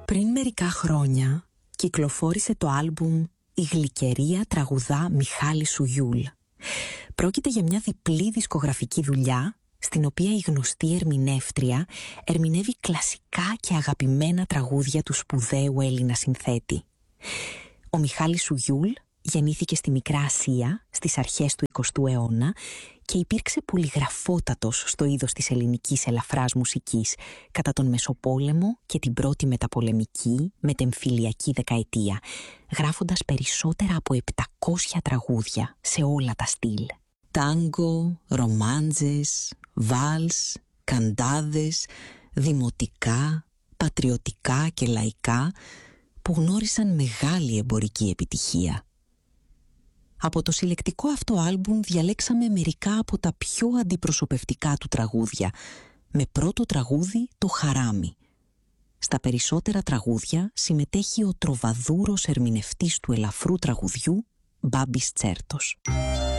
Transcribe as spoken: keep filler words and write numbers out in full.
Πριν μερικά χρόνια κυκλοφόρησε το άλμπουμ «Η γλυκερία τραγουδά Μιχάλη Σουγιούλ». Πρόκειται για μια διπλή δισκογραφική δουλειά, στην οποία η γνωστή ερμηνεύτρια ερμηνεύει κλασικά και αγαπημένα τραγούδια του σπουδαίου Έλληνα συνθέτη. Ο Μιχάλης Σουγιούλ γεννήθηκε στη Μικρά Ασία στις αρχές του εικοστού αιώνα και υπήρξε πολυγραφότατος στο είδος της ελληνικής ελαφράς μουσικής κατά τον Μεσοπόλεμο και την πρώτη μεταπολεμική μετεμφυλιακή δεκαετία, γράφοντας περισσότερα από επτακόσια τραγούδια σε όλα τα στυλ. Τάγκο, ρομάντζες, βάλς, καντάδες, δημοτικά, πατριωτικά και λαϊκά που γνώρισαν μεγάλη εμπορική επιτυχία. Από το συλλεκτικό αυτό άλμπουμ διαλέξαμε μερικά από τα πιο αντιπροσωπευτικά του τραγούδια, με πρώτο τραγούδι το «Χαράμι». Στα περισσότερα τραγούδια συμμετέχει ο τροβαδούρος ερμηνευτής του ελαφρού τραγουδιού Μπάμπης Τσέρτος.